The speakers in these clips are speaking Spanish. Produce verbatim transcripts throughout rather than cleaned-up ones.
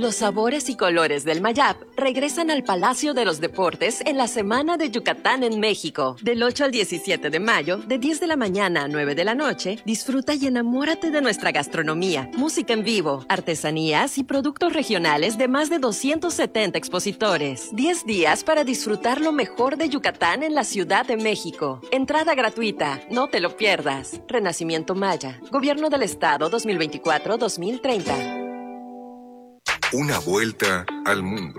Los sabores y colores del Mayap regresan al Palacio de los Deportes en la Semana de Yucatán en México. Del ocho al diecisiete de mayo, de diez de la mañana a nueve de la noche, disfruta y enamórate de nuestra gastronomía, música en vivo, artesanías y productos regionales de más de doscientos setenta expositores. diez días para disfrutar lo mejor de Yucatán en la Ciudad de México. Entrada gratuita, no te lo pierdas. Renacimiento Maya, Gobierno del Estado dos mil veinticuatro a dos mil treinta. Una vuelta al mundo.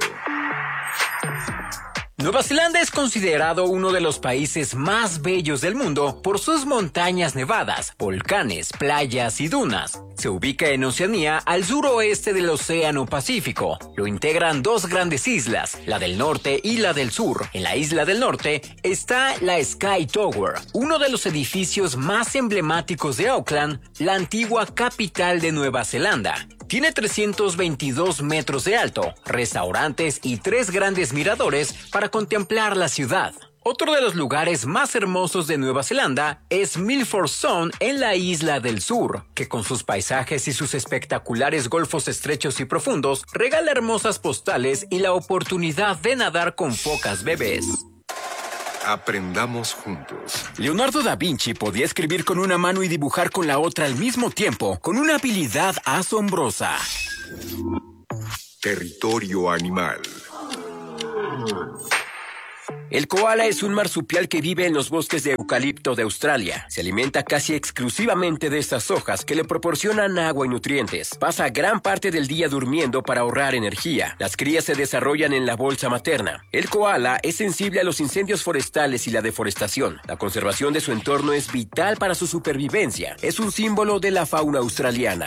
Nueva Zelanda es considerado uno de los países más bellos del mundo por sus montañas nevadas, volcanes, playas y dunas. Se ubica en Oceanía, al suroeste del Océano Pacífico. Lo integran dos grandes islas, la del norte y la del sur. En la isla del norte está la Sky Tower, uno de los edificios más emblemáticos de Auckland, la antigua capital de Nueva Zelanda. Tiene trescientos veintidós metros de alto, restaurantes y tres grandes miradores para contemplar la ciudad. Otro de los lugares más hermosos de Nueva Zelanda es Milford Sound en la isla del sur, que con sus paisajes y sus espectaculares golfos estrechos y profundos regala hermosas postales y la oportunidad de nadar con focas bebés. Aprendamos juntos. Leonardo da Vinci podía escribir con una mano y dibujar con la otra al mismo tiempo, con una habilidad asombrosa. Territorio animal. El koala es un marsupial que vive en los bosques de eucalipto de Australia. Se alimenta casi exclusivamente de estas hojas que le proporcionan agua y nutrientes. Pasa gran parte del día durmiendo para ahorrar energía. Las crías se desarrollan en la bolsa materna. El koala es sensible a los incendios forestales y la deforestación. La conservación de su entorno es vital para su supervivencia. Es un símbolo de la fauna australiana.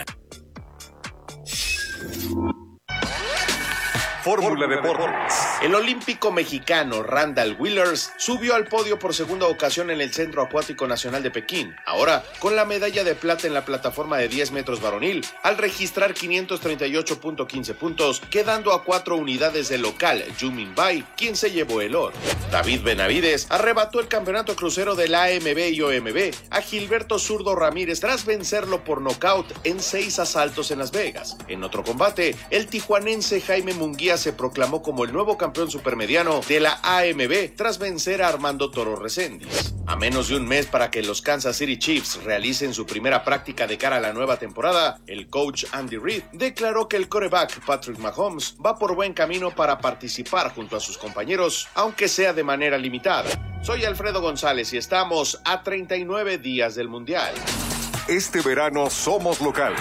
Fórmula Deportes. El olímpico mexicano Randall Wheelers subió al podio por segunda ocasión en el Centro Acuático Nacional de Pekín, ahora con la medalla de plata en la plataforma de diez metros varonil, al registrar quinientos treinta y ocho punto quince puntos, quedando a cuatro unidades del local Yumin Bai, quien se llevó el oro. David Benavides arrebató el campeonato crucero del A M B y O M B a Gilberto Zurdo Ramírez tras vencerlo por nocaut en seis asaltos en Las Vegas. En otro combate, el tijuanense Jaime Munguía se proclamó como el nuevo campeón supermediano de la A M B tras vencer a Armando Toro Reséndiz. A menos de un mes para que los Kansas City Chiefs realicen su primera práctica de cara a la nueva temporada, el coach Andy Reid declaró que el quarterback Patrick Mahomes va por buen camino para participar junto a sus compañeros, aunque sea de manera limitada. Soy Alfredo González y estamos a treinta y nueve días del Mundial. Este verano somos locales.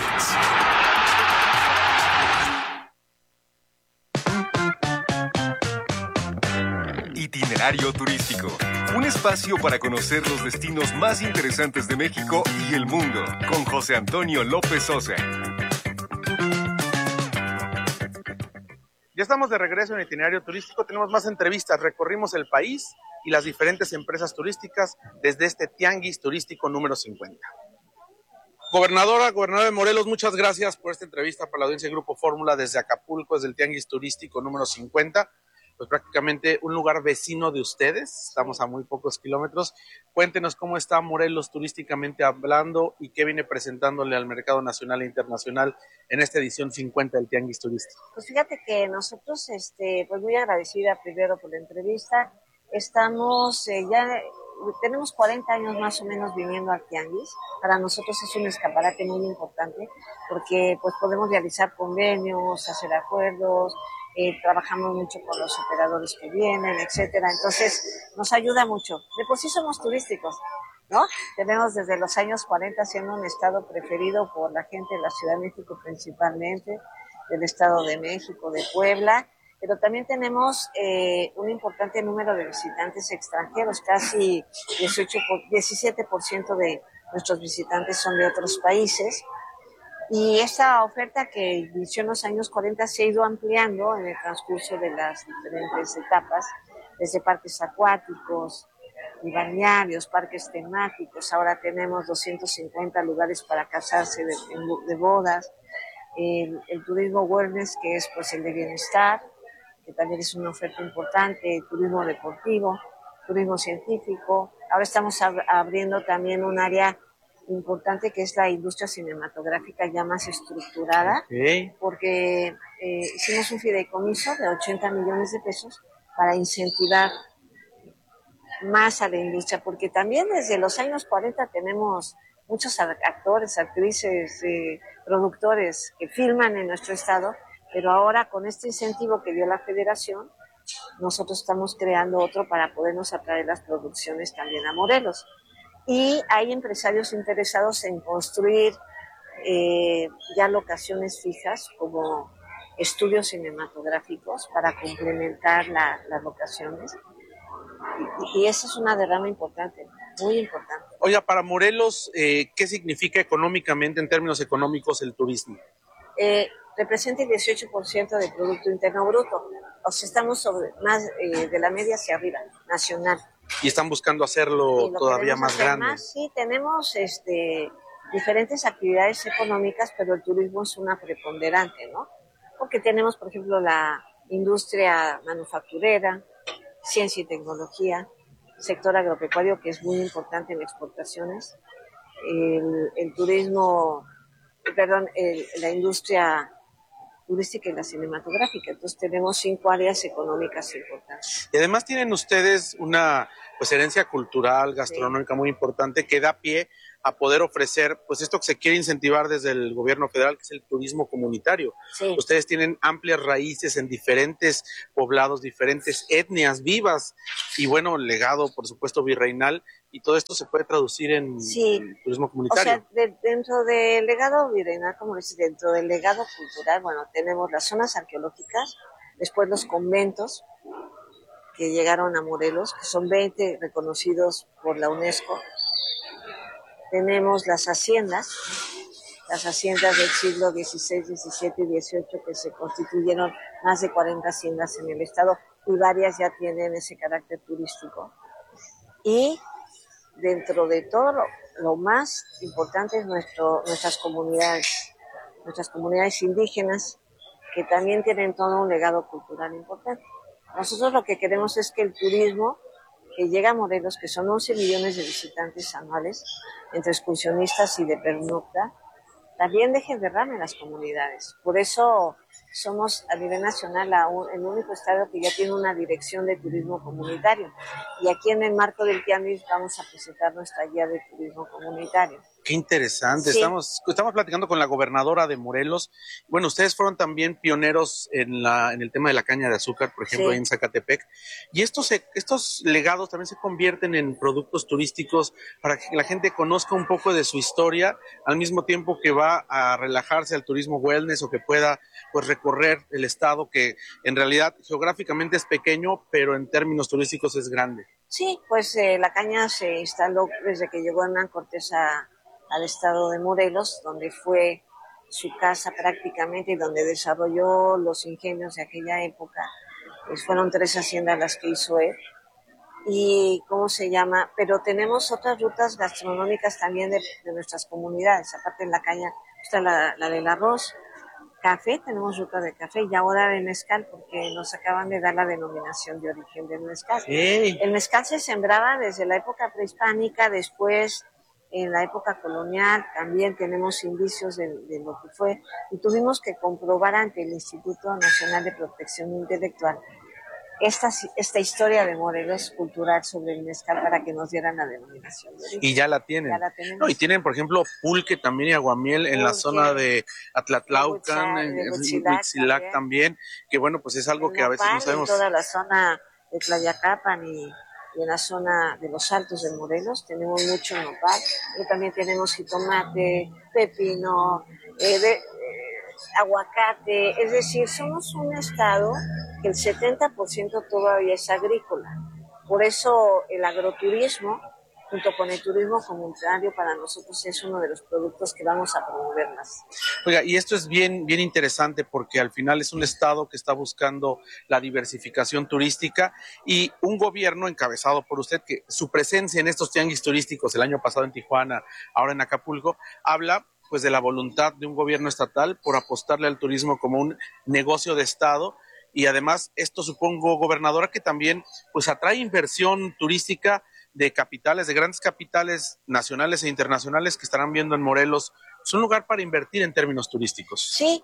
Itinerario turístico, un espacio para conocer los destinos más interesantes de México y el mundo, con José Antonio López Sosa. Ya estamos de regreso en Itinerario Turístico, tenemos más entrevistas, recorrimos el país y las diferentes empresas turísticas desde este Tianguis Turístico número cincuenta. Gobernadora, gobernadora de Morelos, muchas gracias por esta entrevista para la audiencia de Grupo Fórmula desde Acapulco, desde el Tianguis Turístico número cincuenta. Pues prácticamente un lugar vecino de ustedes, estamos a muy pocos kilómetros. Cuéntenos cómo está Morelos turísticamente hablando y qué viene presentándole al mercado nacional e internacional en esta edición cincuenta del Tianguis Turístico. Pues fíjate que nosotros, este, pues muy agradecida primero por la entrevista. Estamos eh, ya, tenemos cuarenta años más o menos viniendo al Tianguis. Para nosotros es un escaparate muy importante porque pues podemos realizar convenios, hacer acuerdos. Eh, trabajamos mucho con los operadores que vienen, etcétera. Entonces, nos ayuda mucho. De por sí somos turísticos, ¿no? Tenemos desde los años cuarenta siendo un estado preferido por la gente de la Ciudad de México principalmente, del Estado de México, de Puebla, pero también tenemos eh, un importante número de visitantes extranjeros, casi dieciocho, diecisiete por ciento de nuestros visitantes son de otros países. Y esta oferta que inició en los años cuarenta se ha ido ampliando en el transcurso de las diferentes etapas, desde parques acuáticos y balnearios, parques temáticos. Ahora tenemos doscientos cincuenta lugares para casarse de, de bodas, el, el turismo wellness, que es pues el de bienestar, que también es una oferta importante, el turismo deportivo, turismo científico. Ahora estamos ab- abriendo también un área importante que es la industria cinematográfica ya más estructurada, okay. Porque eh, hicimos un fideicomiso de ochenta millones de pesos para incentivar más a la industria, porque también desde los años cuarenta tenemos muchos actores, actrices, eh, productores que filman en nuestro estado, pero ahora con este incentivo que dio la federación, nosotros estamos creando otro para podernos atraer las producciones también a Morelos. Y hay empresarios interesados en construir eh, ya locaciones fijas como estudios cinematográficos para complementar la, las locaciones. Y, y esa es una derrama importante, muy importante. Oiga, para Morelos, eh, ¿qué significa económicamente, en términos económicos, el turismo? Eh, representa el dieciocho por ciento del Producto Interno Bruto. O sea, estamos sobre, más eh, de la media hacia arriba, nacional. Y están buscando hacerlo todavía más grande. Más, sí, tenemos este, diferentes actividades económicas, pero el turismo es una preponderante, ¿no? Porque tenemos, por ejemplo, la industria manufacturera, ciencia y tecnología, sector agropecuario, que es muy importante en exportaciones, el, el turismo, perdón, el, la industria turística y la cinematográfica. Entonces tenemos cinco áreas económicas importantes. Y además tienen ustedes una pues herencia cultural, gastronómica sí. muy importante que da pie a poder ofrecer pues esto que se quiere incentivar desde el gobierno federal, que es el turismo comunitario. Sí. Ustedes tienen amplias raíces en diferentes poblados, diferentes etnias vivas y bueno, legado por supuesto virreinal, y todo esto se puede traducir en, sí. en turismo comunitario. O sea, de, dentro del legado virreinal, como dices, dentro del legado cultural, bueno, tenemos las zonas arqueológicas, después los conventos que llegaron a Morelos, que son veinte reconocidos por la UNESCO. Tenemos las haciendas, las haciendas del siglo dieciséis, diecisiete y dieciocho, que se constituyeron más de cuarenta haciendas en el estado, y varias ya tienen ese carácter turístico. Y dentro de todo lo, lo más importante es nuestro, nuestras comunidades, nuestras comunidades indígenas, que también tienen todo un legado cultural importante. Nosotros lo que queremos es que el turismo que llega a Morelos, que son once millones de visitantes anuales, entre excursionistas y de pernocta, también deje derrame en las comunidades. Por eso somos a nivel nacional el único estado que ya tiene una dirección de turismo comunitario. Y aquí en el marco del Tianguis vamos a presentar nuestra guía de turismo comunitario. Qué interesante. Sí. Estamos, estamos platicando con la gobernadora de Morelos. Bueno, ustedes fueron también pioneros en, la, en el tema de la caña de azúcar, por ejemplo, sí. en Zacatepec. Y estos, estos legados también se convierten en productos turísticos para que la gente conozca un poco de su historia, al mismo tiempo que va a relajarse al turismo wellness o que pueda pues recorrer el estado, que en realidad geográficamente es pequeño, pero en términos turísticos es grande. Sí, pues eh, la caña se instaló desde que llegó Hernán Cortés a al estado de Morelos, donde fue su casa prácticamente y donde desarrolló los ingenios de aquella época. Pues fueron tres haciendas las que hizo él. Y, ¿cómo se llama? Pero tenemos otras rutas gastronómicas también de, de nuestras comunidades. Aparte en la caña está la, la del arroz, café, tenemos ruta de café y ahora de mezcal, porque nos acaban de dar la denominación de origen del mezcal. Sí. El mezcal se sembraba desde la época prehispánica, después en la época colonial, también tenemos indicios de, de lo que fue, y tuvimos que comprobar ante el Instituto Nacional de Protección Intelectual esta, esta historia de Morelos cultural sobre el mezcal para que nos dieran la denominación. De y ya la tienen. Ya la tenemos. No, y tienen, por ejemplo, pulque también y aguamiel pulque, en la zona de Atlatlaucan, en Huitzilac también. también, que bueno, pues es algo el que a veces no sabemos. En toda la zona de Tlayacapan y y en la zona de los Altos de Morelos tenemos mucho nopal, pero también tenemos jitomate, pepino, eh, de, eh, aguacate, es decir, somos un estado que el setenta por ciento todavía es agrícola. Por eso el agroturismo, junto con el turismo comunitario, para nosotros es uno de los productos que vamos a promover más. Oiga, y esto es bien, bien interesante porque al final es un estado que está buscando la diversificación turística y un gobierno encabezado por usted, que su presencia en estos tianguis turísticos el año pasado en Tijuana, ahora en Acapulco, habla pues de la voluntad de un gobierno estatal por apostarle al turismo como un negocio de estado. Y además esto, supongo, gobernadora, que también pues atrae inversión turística de capitales, de grandes capitales nacionales e internacionales que estarán viendo en Morelos. Es un lugar para invertir en términos turísticos. Sí,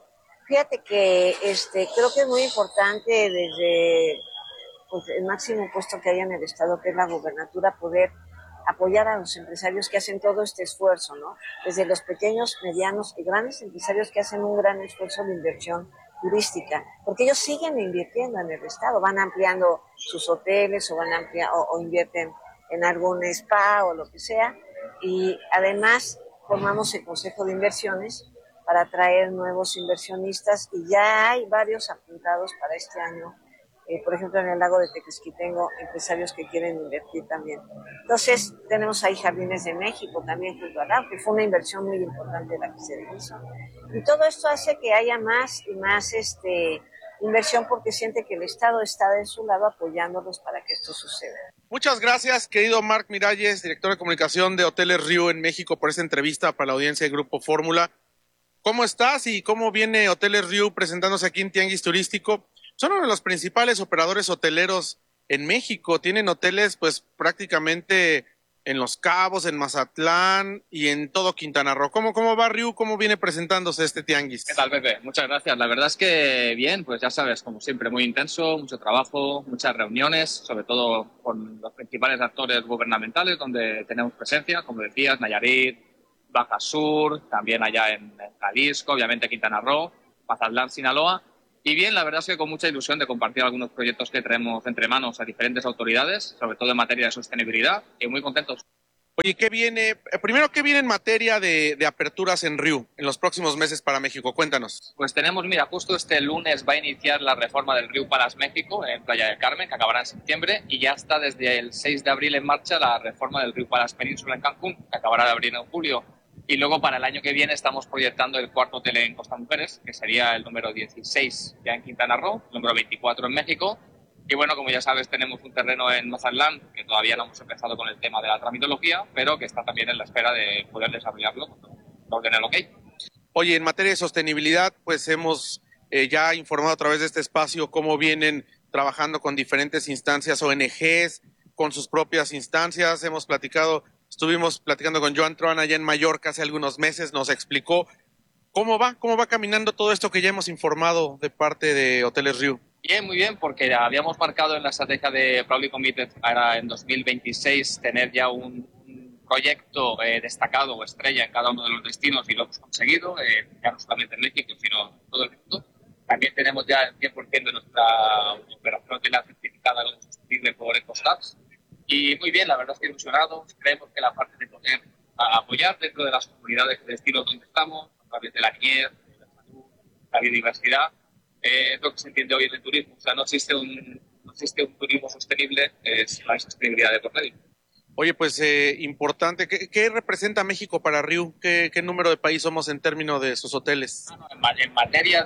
Fíjate que este, creo que es muy importante desde pues, el máximo puesto que hay en el Estado, que es la gubernatura, poder apoyar a los empresarios que hacen todo este esfuerzo, ¿no? Desde los pequeños, medianos y grandes empresarios que hacen un gran esfuerzo de inversión turística, porque ellos siguen invirtiendo en el Estado, van ampliando sus hoteles o van ampliar, o, o invierten en algún spa o lo que sea, y además formamos el Consejo de Inversiones para atraer nuevos inversionistas y ya hay varios apuntados para este año. Eh, por ejemplo, en el lago de Tequesquitengo, empresarios que quieren invertir también. Entonces, tenemos ahí Jardines de México también junto al lago, que fue una inversión muy importante la que se hizo. Y todo esto hace que haya más y más este, inversión porque siente que el Estado está de su lado apoyándolos para que esto suceda. Muchas gracias, querido Marc Miralles, director de comunicación de Hoteles Riu en México, por esta entrevista para la audiencia de Grupo Fórmula. ¿Cómo estás y cómo viene Hoteles Riu presentándose aquí en Tianguis Turístico? Son uno de los principales operadores hoteleros en México. Tienen hoteles pues prácticamente en Los Cabos, en Mazatlán y en todo Quintana Roo. ¿Cómo, cómo va Riu? ¿Cómo viene presentándose este tianguis? ¿Qué tal, Pepe? Muchas gracias. La verdad es que bien, pues ya sabes, como siempre, muy intenso, mucho trabajo, muchas reuniones, sobre todo con los principales actores gubernamentales donde tenemos presencia, como decías, Nayarit, Baja Sur, también allá en Jalisco, obviamente Quintana Roo, Mazatlán, Sinaloa. Y bien, la verdad es que con mucha ilusión de compartir algunos proyectos que traemos entre manos a diferentes autoridades, sobre todo en materia de sostenibilidad, y muy contentos. Oye, ¿qué viene? Primero, ¿qué viene en materia de, de aperturas en Riu en los próximos meses para México? Cuéntanos. Pues tenemos, mira, justo este lunes va a iniciar la reforma del Riu Palace México en Playa del Carmen, que acabará en septiembre, y ya está desde el seis de abril en marcha la reforma del Riu Palace Península en Cancún, que acabará de abrir en julio. Y luego para el año que viene estamos proyectando el cuarto hotel en Costa Mujeres, que sería el número dieciséis ya en Quintana Roo, el número veinticuatro en México. Y bueno, como ya sabes, tenemos un terreno en Mazatlán, que todavía no hemos empezado con el tema de la tramitología, pero que está también en la espera de poder desarrollarlo cuando nos den el ok. Oye, en materia de sostenibilidad, pues hemos eh, ya informado a través de este espacio cómo vienen trabajando con diferentes instancias, O N Ges, con sus propias instancias. Hemos platicado... Estuvimos platicando con Joan Truan allá en Mallorca hace algunos meses, nos explicó cómo va, cómo va caminando todo esto que ya hemos informado de parte de Hoteles Riu. Bien, muy bien, porque habíamos marcado en la estrategia de Proudly Committed para en dos mil veintiséis tener ya un, un proyecto eh, destacado o estrella en cada uno de los destinos y lo hemos conseguido, eh, ya no solamente en México, sino en todo el mundo. También tenemos ya el cien por ciento de nuestra operación hotelera certificada como sostenible por EcoStats. Y muy bien, la verdad es que ilusionados. Creemos que la parte de poder apoyar dentro de las comunidades de destinos donde estamos, a través de la niñez, de la salud, la biodiversidad, eh, es lo que se entiende hoy en el turismo. O sea, no existe un, no existe un turismo sostenible eh, sin la sostenibilidad de por medio. Oye, pues eh, importante. ¿Qué, ¿Qué representa México para Riu? ¿Qué, ¿Qué número de país somos en términos de sus hoteles? No, no, en, en materia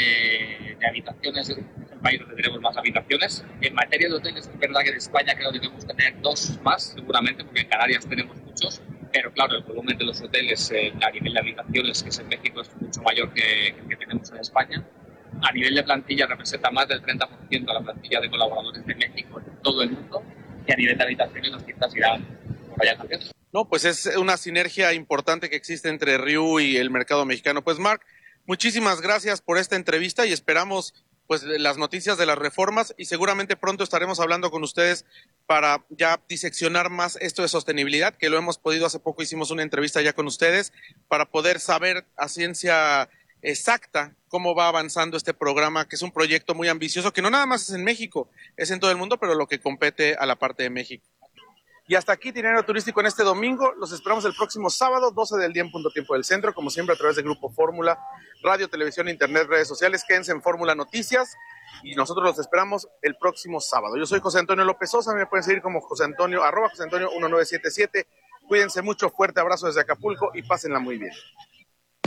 de, de habitaciones, es el país donde tenemos más habitaciones. En materia de hoteles, es verdad que en España creo que debemos tener dos más, seguramente, porque en Canarias tenemos muchos. Pero claro, el volumen de los hoteles eh, a nivel de habitaciones, que es en México, es mucho mayor que el que tenemos en España. A nivel de plantilla representa más del treinta por ciento de la plantilla de colaboradores de México en todo el mundo. Y a nivel de habitaciones las cifras irán por allá también. No, pues es una sinergia importante que existe entre Riu y el mercado mexicano. Pues Marc, muchísimas gracias por esta entrevista y esperamos pues las noticias de las reformas y seguramente pronto estaremos hablando con ustedes para ya diseccionar más esto de sostenibilidad, que lo hemos podido hace poco, hicimos una entrevista ya con ustedes para poder saber a ciencia exacta cómo va avanzando este programa, que es un proyecto muy ambicioso, que no nada más es en México, es en todo el mundo, pero lo que compete a la parte de México. Y hasta aquí Itinerario Turístico en este domingo. Los esperamos el próximo sábado, doce del día en punto tiempo del centro, como siempre a través de Grupo Fórmula, radio, televisión, internet, redes sociales. Quédense en Fórmula Noticias y nosotros los esperamos el próximo sábado. Yo soy José Antonio López Sosa, me pueden seguir como José Antonio, arroba José Antonio diecinueve setenta y siete. Cuídense mucho, fuerte abrazo desde Acapulco y pásenla muy bien.